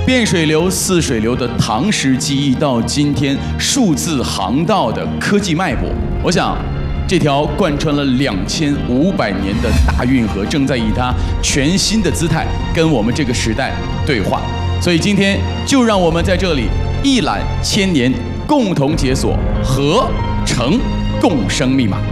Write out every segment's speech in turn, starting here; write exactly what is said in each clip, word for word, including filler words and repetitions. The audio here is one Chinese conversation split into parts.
汴水流、泗水流的唐诗技艺到今天数字航道的科技脉搏，我想这条贯穿了两千五百年的大运河正在以它全新的姿态跟我们这个时代对话。所以今天就让我们在这里一览千年，共同解锁河城共生密码。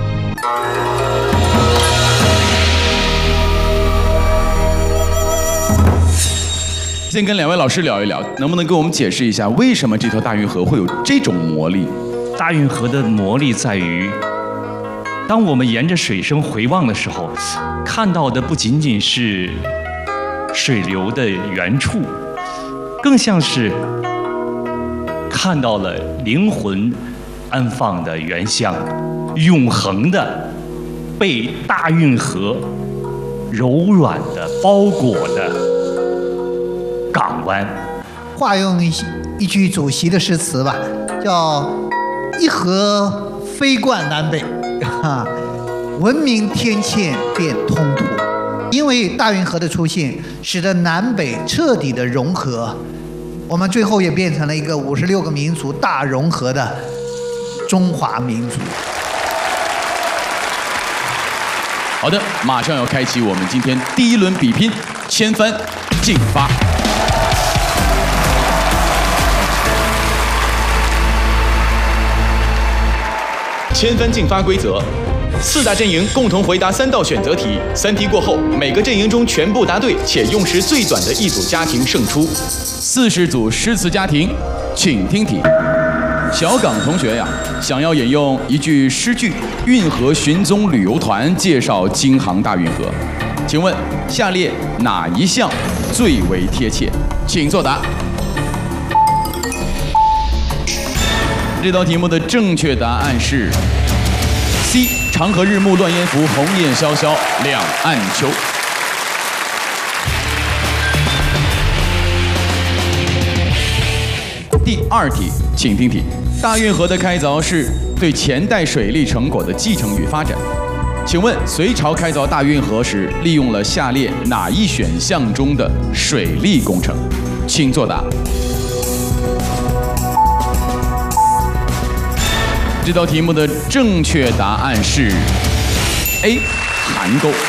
先跟两位老师聊一聊，能不能跟我们解释一下，为什么这条大运河会有这种魔力？ 大运河的魔力在于，当我们沿着水声回望的时候，看到的不仅仅是水流的原处，更像是看到了灵魂安放的原乡，永恒的被大运河柔软的包裹的港湾。 化用一一句主席的诗词吧，叫“一河飞贯南北，哈，文明天堑变通途”。因为大运河的出现，使得南北彻底的融合，我们最后也变成了一个五十六个民族大融合的中华民族。 好的，马上要开启我们今天第一轮比拼，千帆竞发。千帆竞发规则：四大阵营共同回答三道选择题，三题过后，每个阵营中全部答对且用时最短的一组家庭胜出。四十组诗词家庭，请听题。小港同学呀，想要引用一句诗句《运河寻踪旅游团》介绍京杭大运河，请问下列哪一项最为贴切？请作答。这道题目的正确答案是 C。长河日暮乱烟浮，鸿雁萧萧两岸秋。第二题，请听题。大运河的开凿是对前代水利成果的继承与发展。请问隋朝开凿大运河时，利用了下列哪一选项中的水利工程？请作答。这道题目的正确答案是 A. 邗沟。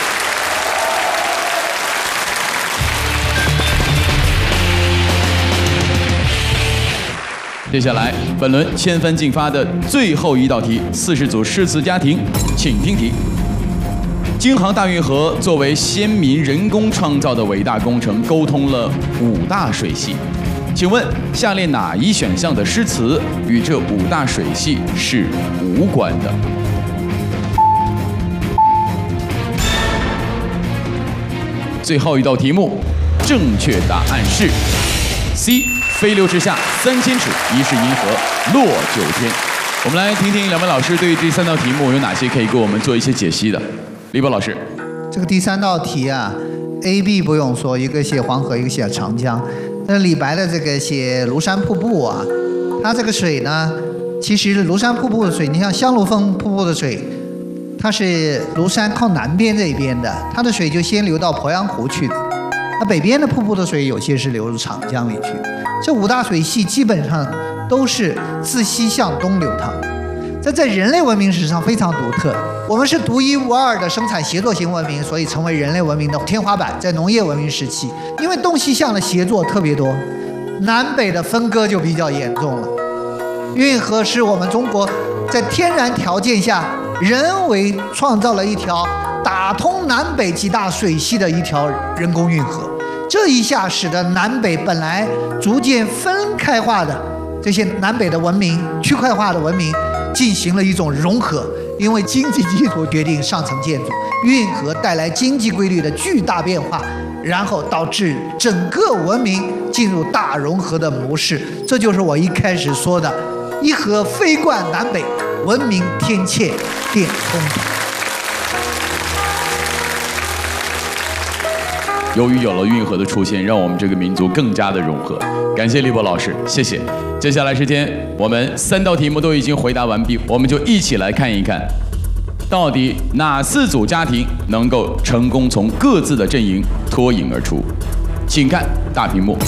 接下来，本轮千帆竞发的最后一道题，四十组诗词家庭，请听题。京杭大运河作为先民人工创造的伟大工程，沟通了五大水系。请问下列哪一选项的诗词与这五大水系是无关的？最后一道题目，正确答案是 C。飞流直下三千尺，疑是银河落九天。我们来听听两位老师对这三道题目有哪些可以给我们做一些解析的。李博老师， 这个第三道题啊 ，A、B 不用说，一个写黄河，一个写长江。那李白的这个写庐山瀑布啊，它这个水呢，其实庐山瀑布的水，你像香炉峰瀑布的水，它是庐山靠南边这一边的，它的水就先流到鄱阳湖去的。那北边的瀑布的水有些是流入长江里去。这五大水系基本上都是自西向东流淌，这在人类文明史上非常独特。我们是独一无二的生产协作型文明，所以成为人类文明的天花板。在农业文明时期，因为东西向的协作特别多，南北的分割就比较严重了。运河是我们中国在天然条件下人为创造了一条打通南北几大水系的一条人工运河。这一下使得南北本来逐渐分开化的这些南北的文明、区块化的文明进行了一种融合，因为经济基础决定上层建筑，运河带来经济规律的巨大变化，然后导致整个文明进入大融合的模式。这就是我一开始说的“一河飞贯南北，文明天堑变通途”。 由于有了运河的出现，让我们这个民族更加的融合。感谢李博老师，谢谢。接下来时间，我们三道题目都已经回答完毕，我们就一起来看一看，到底哪四组家庭能够成功从各自的阵营脱颖而出。请看大屏幕。